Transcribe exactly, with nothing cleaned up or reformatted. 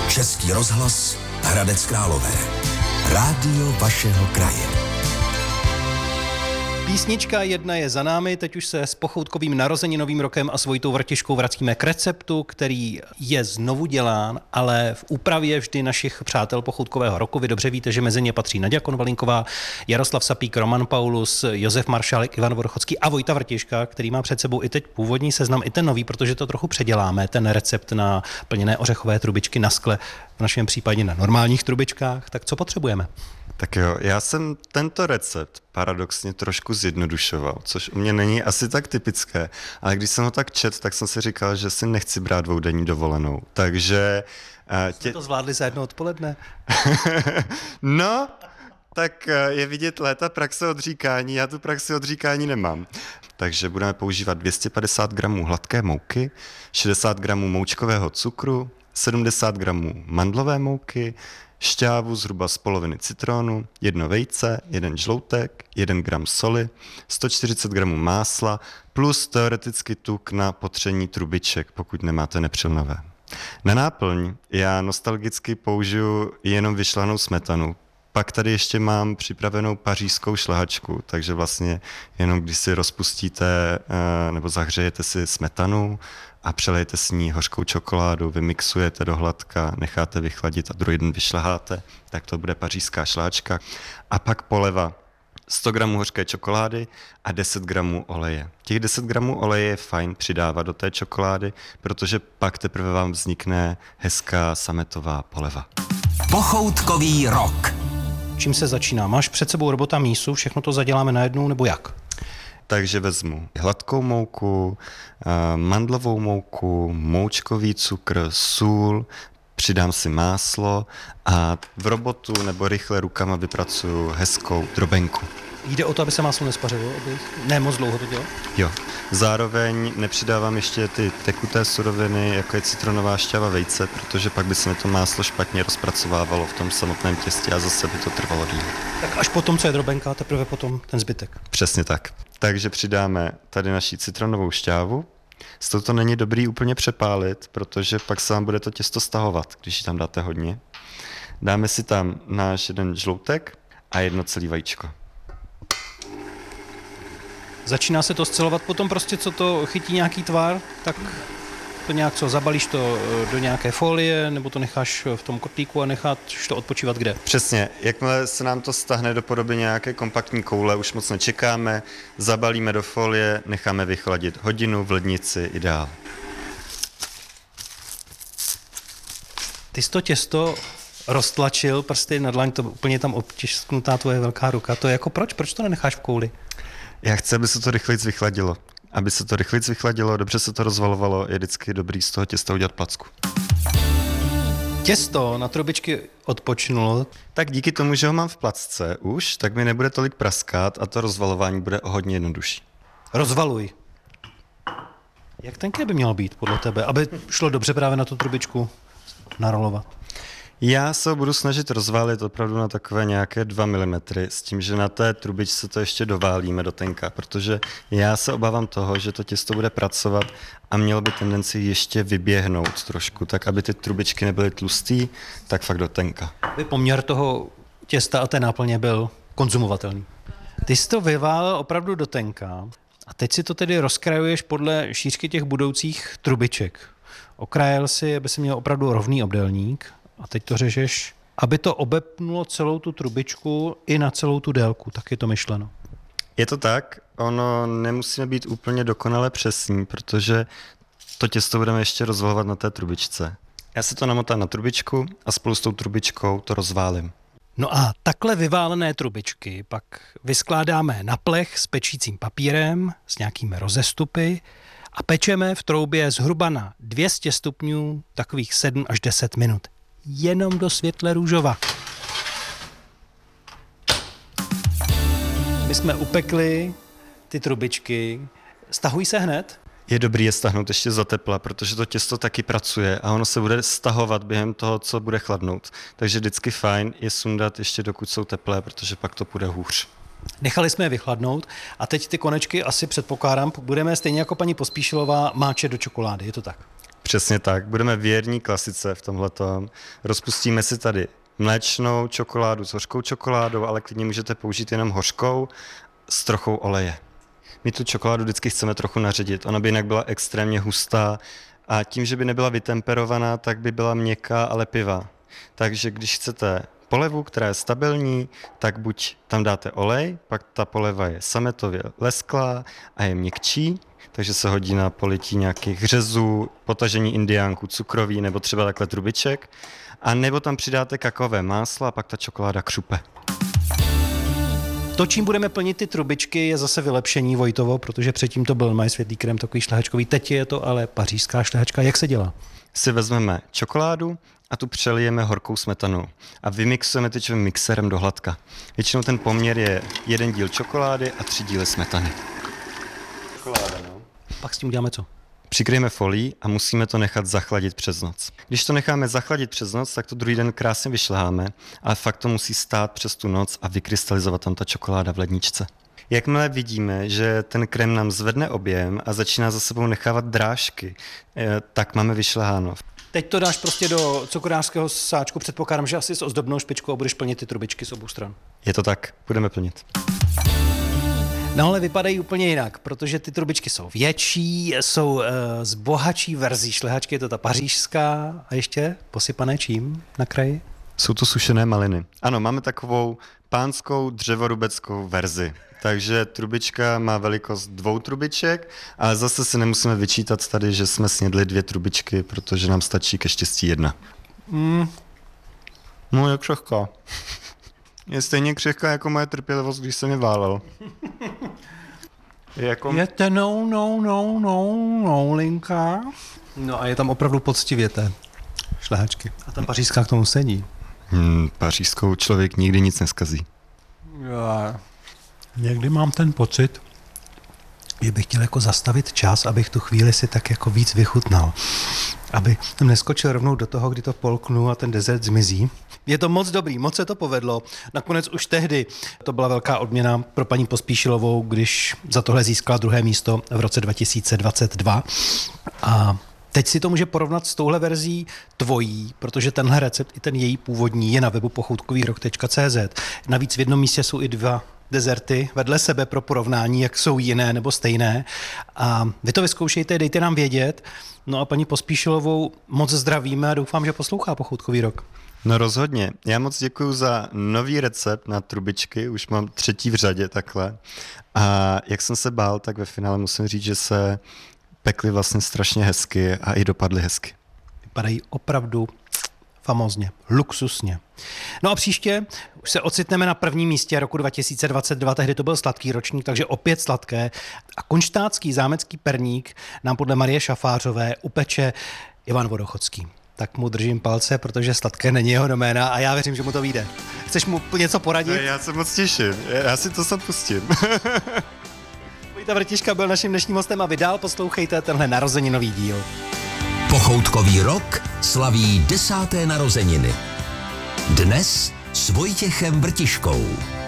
Český rozhlas Hradec Králové. Rádio vašeho kraje. Písnička jedna je za námi, teď už se s pochoutkovým narozeninovým rokem a s Vojtou Vrtiškou vracíme k receptu, který je znovu dělán, ale v úpravě vždy našich přátel pochoutkového roku. Vy dobře víte, že mezi ně patří Naďa Konvalinková, Jaroslav Sapík, Roman Paulus, Josef Maršálek, Ivan Vorchocký a Vojta Vrtiška, který má před sebou i teď původní seznam, i ten nový, protože to trochu předěláme, ten recept na plněné ořechové trubičky na skle, v našem případě na normálních trubičkách. Tak co potřebujeme? Tak jo, já jsem tento recept paradoxně trošku zjednodušoval, což u mě není asi tak typické, ale když jsem ho tak čet, tak jsem si říkal, že si nechci brát dvoudenní dovolenou, takže... Tě... Jste to zvládli za jedno odpoledne? No, tak je vidět léta praxe odříkání, já tu praxi odříkání nemám. Takže budeme používat dvě stě padesát gramů hladké mouky, šedesát gramů moučkového cukru, sedmdesát gramů mandlové mouky, šťávu zhruba z poloviny citronu, jedno vejce, jeden žloutek, jeden gram soli, sto čtyřicet gramů másla plus teoreticky tuk na potření trubiček, pokud nemáte nepřilnavé. Na náplň já nostalgicky použiju jenom vyšlanou smetanu. Pak tady ještě mám připravenou pařížskou šlehačku, takže vlastně jenom když si rozpustíte nebo zahřejete si smetanu a přelejete s ní hořkou čokoládu, vymixujete do hladka, necháte vychladit a druhý den vyšleháte, tak to bude pařížská šlehačka. A pak poleva sto gramů hořké čokolády a deset gramů oleje. Těch deset gramů oleje je fajn přidávat do té čokolády, protože pak teprve vám vznikne hezká sametová poleva. Pochoutkový rok. Čím se začíná? Máš před sebou robota mísu, všechno to zaděláme najednou nebo jak? Takže vezmu hladkou mouku, mandlovou mouku, moučkový cukr, sůl, přidám si máslo a v robotu nebo rychle rukama vypracuju hezkou drobenku. Jde o to, aby se máslo nespařilo? Aby ne moc dlouho to dělal? Jo. Zároveň nepřidávám ještě ty tekuté suroviny, jako je citronová šťáva, vejce, protože pak by se mi to máslo špatně rozpracovávalo v tom samotném těstě a zase by to trvalo díl. Tak až potom, co je drobenka, teprve potom ten zbytek. Přesně tak. Takže přidáme tady naši citronovou šťávu. Z toho to není dobrý úplně přepálit, protože pak se vám bude to těsto stahovat, když ji tam dáte hodně. Dáme si tam náš jeden žloutek a jedno celý vajíčko. Začíná se to scelovat potom prostě, co to chytí nějaký tvar, tak to nějak co, zabalíš to do nějaké folie, nebo to necháš v tom kotlíku a necháš to odpočívat kde? Přesně, jakmile se nám to stahne do podoby nějaké kompaktní koule, už moc nečekáme, zabalíme do folie, necháme vychladit hodinu v lednici, ideál. Ty jsi to těsto roztlačil prsty na dlaň, to úplně tam obtisknutá tvoje velká ruka, to je jako proč? Proč to nenecháš v kouli? Já chci, aby se to rychlejc vychladilo. Aby se to rychlejc vychladilo, dobře se to rozvalovalo, je vždycky dobrý z toho těsta udělat placku. Těsto na trubičky odpočnulo. Tak díky tomu, že ho mám v placce už, tak mi nebude tolik praskat a to rozvalování bude o hodně jednodušší. Rozvaluj. Jak tenké by mělo být podle tebe, aby šlo dobře právě na tu trubičku narolovat? Já se ho budu snažit rozválit opravdu na takové nějaké dva milimetry, s tím, že na té trubičce to ještě doválíme do tenka, protože já se obávám toho, že to těsto bude pracovat a mělo by tendenci ještě vyběhnout trošku, tak aby ty trubičky nebyly tlustý, tak fakt do tenka. Aby poměr toho těsta a té náplně byl konzumovatelný. Ty jsi to vyválil opravdu do tenka a teď si to tedy rozkrajuješ podle šířky těch budoucích trubiček. Okrajil si, aby si měl opravdu rovný obdélník. A teď to řežeš, aby to obepnulo celou tu trubičku i na celou tu délku, tak je to myšleno. Je to tak, ono nemusíme být úplně dokonale přesní, protože to těsto budeme ještě rozvalovat na té trubičce. Já si to namotám na trubičku a spolu s tou trubičkou to rozválím. No a takhle vyválené trubičky pak vyskládáme na plech s pečícím papírem, s nějakými rozestupy a pečeme v troubě zhruba na dvě stě stupňů takových sedm až deset minut. Jenom do světle růžova. My jsme upekli ty trubičky. Stahují se hned? Je dobrý je stahnout ještě za tepla, protože to těsto taky pracuje a ono se bude stahovat během toho, co bude chladnout. Takže vždycky fajn je sundat ještě dokud jsou teplé, protože pak to půjde hůř. Nechali jsme je vychladnout a teď ty konečky asi předpokládám, budeme stejně jako paní Pospíšilová máčet do čokolády, je to tak? Přesně tak, budeme věrní klasice v tomhletom. Rozpustíme si tady mléčnou čokoládu s hořkou čokoládou, ale klidně můžete použít jenom hořkou s trochou oleje. My tu čokoládu vždycky chceme trochu naředit, ona by jinak byla extrémně hustá a tím, že by nebyla vytemperovaná, tak by byla měkká a lepivá. Takže když chcete polevu, která je stabilní, tak buď tam dáte olej, pak ta poleva je sametově lesklá a je měkčí, takže se hodí na polití nějakých řezů, potažení indiánků, cukroví nebo třeba takhle trubiček. A nebo tam přidáte kakaové máslo a pak ta čokoláda křupe. To, čím budeme plnit ty trubičky, je zase vylepšení Vojtovo, protože předtím to byl mají světlý krém, takový šlehačkový, teď je to ale pařížská šlehačka. Jak se dělá? Si vezmeme čokoládu a tu přelijeme horkou smetanou a vymixujeme tyčím mixérem do hladka. Většinou ten poměr je jeden díl čokolády a tři díly smetany. Čokoláda, no. Pak s tím uděláme co? Přikryjeme folií a musíme to nechat zachladit přes noc. Když to necháme zachladit přes noc, tak to druhý den krásně vyšleháme, ale fakt to musí stát přes tu noc a vykrystalizovat tam ta čokoláda v ledničce. Jakmile vidíme, že ten krém nám zvedne objem a začíná za sebou nechávat drážky, tak máme vyšleháno. Teď to dáš prostě do cukrářského sáčku, předpokládám, že asi s ozdobnou špičkou a budeš plnit ty trubičky z obou stran. Je to tak, budeme plnit. No ale vypadají úplně jinak, protože ty trubičky jsou větší, jsou uh, z bohatší verzí šlehačky, je to ta pařížská a ještě posypané čím na kraji? Jsou to sušené maliny. Ano, máme takovou pánskou dřevorubeckou verzi. Takže trubička má velikost dvou trubiček, ale zase si nemusíme vyčítat tady, že jsme snědli dvě trubičky, protože nám stačí ke štěstí jedna. Mm. No, je křehká. Je stejně křehká jako moje trpělivost, když jsem je válel. Je jako... Je to no, no, no, no, no, linka. No a je tam opravdu poctivě té šlehačky. A ta pařížská k tomu sedí. Hmm, pařížskou člověk nikdy nic neskazí. Já někdy mám ten pocit, že bych chtěl jako zastavit čas, abych tu chvíli si tak jako víc vychutnal. Aby neskočil rovnou do toho, kdy to polknu a ten dezert zmizí. Je to moc dobrý, moc se to povedlo. Nakonec už tehdy to byla velká odměna pro paní Pospíšilovou, když za tohle získala druhé místo v roce dva tisíce dvacet dva. A teď si to může porovnat s touhle verzí tvojí, protože tenhle recept i ten její původní je na webu pochoutkovýrok tečka cé zet. Navíc v jednom místě jsou i dva dezerty vedle sebe pro porovnání, jak jsou jiné nebo stejné. A vy to vyzkoušejte, dejte nám vědět. No a paní Pospíšilovou moc zdravíme a doufám, že poslouchá Pochoutkový rok. No rozhodně. Já moc děkuju za nový recept na trubičky, už mám třetí v řadě takhle. A jak jsem se bál, tak ve finále musím říct, že se pekly vlastně strašně hezky a i dopadly hezky. Vypadají opravdu famózně, luxusně. No a příště už se ocitneme na prvním místě roku dva tisíce dvacet dva, tehdy to byl sladký ročník, takže opět sladké. A konštátský zámecký perník nám podle Marie Šafářové upeče Ivan Vodochodský. Tak mu držím palce, protože sladké není jeho doména a já věřím, že mu to vyjde. Chceš mu něco poradit? Já se moc těším, já si to sam pustím. Vojta Vrtiška byl naším dnešním hostem a vy dál poslouchejte tenhle narozeninový díl. Pochoutkový rok slaví desáté narozeniny. Dnes s Vojtěchem Vrtiškou.